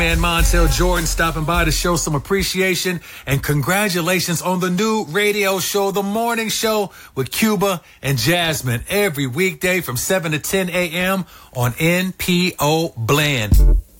Man Montel Jordan stopping by to show some appreciation and congratulations on the new radio show, The Morning Show with Cuba and Jasmine, every weekday from 7 to 10 a.m. on NPO Blend.